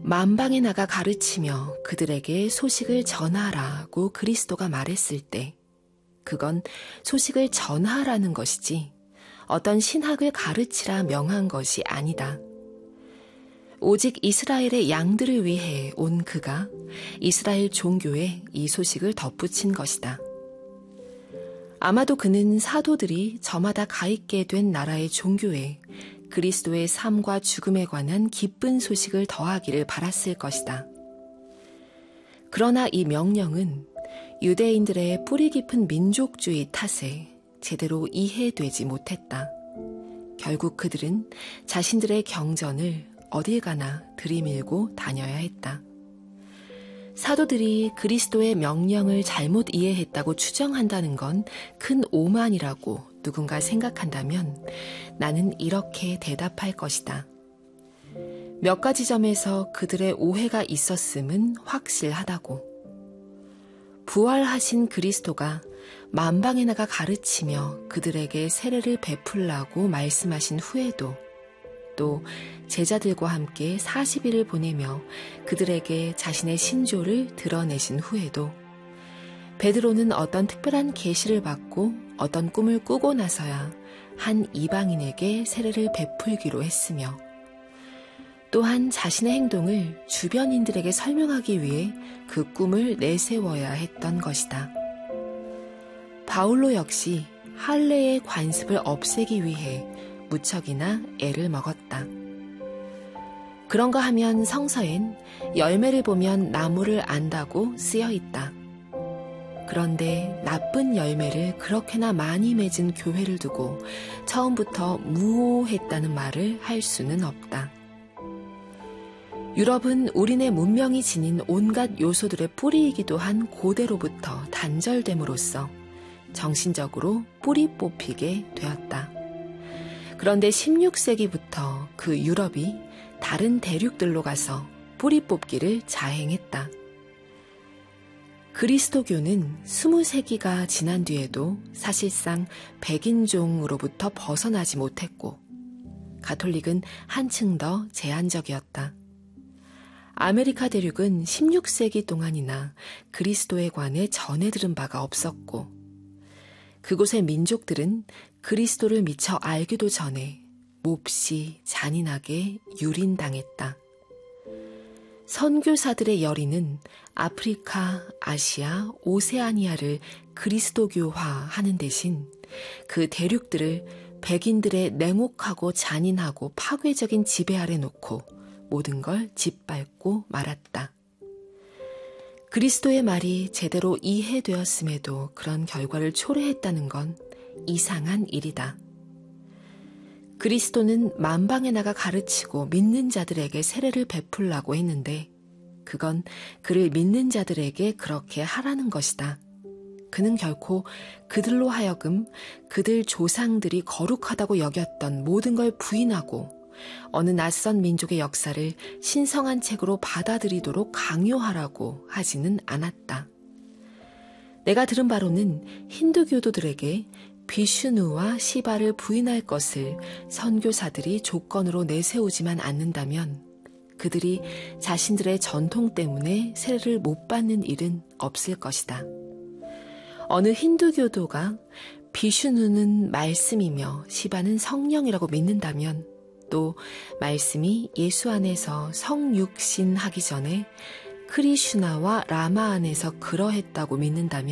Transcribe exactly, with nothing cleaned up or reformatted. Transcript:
만방에 나가 가르치며 그들에게 소식을 전하라고 그리스도가 말했을 때 그건 소식을 전하라는 것이지 어떤 신학을 가르치라 명한 것이 아니다. 오직 이스라엘의 양들을 위해 온 그가 이스라엘 종교에 이 소식을 덧붙인 것이다. 아마도 그는 사도들이 저마다 가있게 된 나라의 종교에 그리스도의 삶과 죽음에 관한 기쁜 소식을 더하기를 바랐을 것이다. 그러나 이 명령은 유대인들의 뿌리 깊은 민족주의 탓에 제대로 이해되지 못했다. 결국 그들은 자신들의 경전을 어딜 가나 들이밀고 다녀야 했다. 사도들이 그리스도의 명령을 잘못 이해했다고 추정한다는 건 큰 오만이라고 누군가 생각한다면 나는 이렇게 대답할 것이다. 몇 가지 점에서 그들의 오해가 있었음은 확실하다고. 부활하신 그리스도가 만방에 나가 가르치며 그들에게 세례를 베풀라고 말씀하신 후에도 또 제자들과 함께 사십 일을 보내며 그들에게 자신의 신조를 드러내신 후에도 베드로는 어떤 특별한 계시를 받고 어떤 꿈을 꾸고 나서야 한 이방인에게 세례를 베풀기로 했으며 또한 자신의 행동을 주변인들에게 설명하기 위해 그 꿈을 내세워야 했던 것이다. 바울로 역시 할례의 관습을 없애기 위해 무척이나 애를 먹었다. 그런가 하면 성서엔 열매를 보면 나무를 안다고 쓰여 있다. 그런데 나쁜 열매를 그렇게나 많이 맺은 교회를 두고 처음부터 무오했다는 말을 할 수는 없다. 유럽은 우리네 문명이 지닌 온갖 요소들의 뿌리이기도 한 고대로부터 단절됨으로써 정신적으로 뿌리 뽑히게 되었다. 그런데 십육 세기부터 그 유럽이 다른 대륙들로 가서 뿌리 뽑기를 자행했다. 그리스도교는 스무 세기가 지난 뒤에도 사실상 백인종으로부터 벗어나지 못했고 가톨릭은 한층 더 제한적이었다. 아메리카 대륙은 십육 세기 동안이나 그리스도에 관해 전해 들은 바가 없었고 그곳의 민족들은 그리스도를 미처 알기도 전에 몹시 잔인하게 유린당했다. 선교사들의 열의는 아프리카, 아시아, 오세아니아를 그리스도교화하는 대신 그 대륙들을 백인들의 냉혹하고 잔인하고 파괴적인 지배 아래 놓고 모든 걸 짓밟고 말았다. 그리스도의 말이 제대로 이해되었음에도 그런 결과를 초래했다는 건 이상한 일이다. 그리스도는 만방에 나가 가르치고 믿는 자들에게 세례를 베풀라고 했는데 그건 그를 믿는 자들에게 그렇게 하라는 것이다. 그는 결코 그들로 하여금 그들 조상들이 거룩하다고 여겼던 모든 걸 부인하고 어느 낯선 민족의 역사를 신성한 책으로 받아들이도록 강요하라고 하지는 않았다. 내가 들은 바로는 힌두교도들에게 비슈누와 시바를 부인할 것을 선교사들이 조건으로 내세우지만 않는다면 그들이 자신들의 전통 때문에 세례를 못 받는 일은 없을 것이다. 어느 힌두교도가 비슈누는 말씀이며 시바는 성령이라고 믿는다면 또 말씀이 예수 안에서 성육신하기 전에 크리슈나와 라마 안에서 그러했다고 믿는다면